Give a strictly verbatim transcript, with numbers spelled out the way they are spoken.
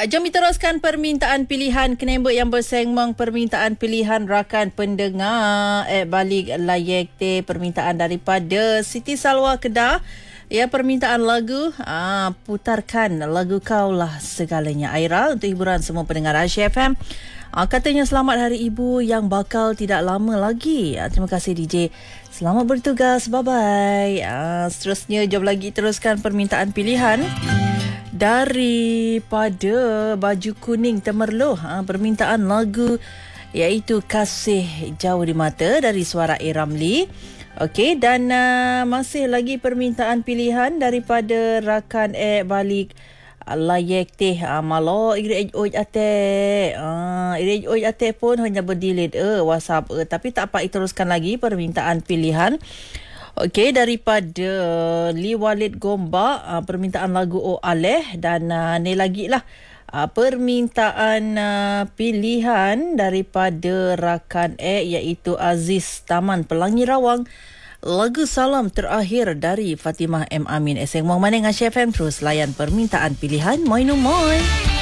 jom kita teruskan permintaan pilihan Kenembek yang bersengmang permintaan pilihan rakan pendengar. Eh, balik layak te permintaan daripada Siti Salwa Kedah. Ya, permintaan lagu, ah, putarkan lagu Kau Lah Segalanya. Aira untuk hiburan semua pendengar Aisyah F M. Ah, katanya selamat Hari Ibu yang bakal tidak lama lagi. Ah, terima kasih D J. Selamat bertugas. Bye-bye. Ah, seterusnya jom lagi teruskan permintaan pilihan daripada Baju Kuning Temerloh. Ha, permintaan lagu iaitu Kasih Jauh di Mata dari suara A. Ramli. Okey, dan uh, masih lagi permintaan pilihan daripada rakan eh balik layak teh amalo ire oj ate. Ah, ire oj ate pun hanya berdelete eh WhatsApp eh tapi tak apa, teruskan lagi permintaan pilihan. Okey, daripada Li Walid Gombak, uh, permintaan lagu O Aleh, dan uh, ni lagi lah uh, permintaan uh, pilihan daripada rakan E iaitu Aziz Taman Pelangi Rawang, lagu Salam Terakhir dari Fatimah M Amin. Eseng Muang Maning Aisyah F M, terus layan permintaan pilihan. Moi no moi.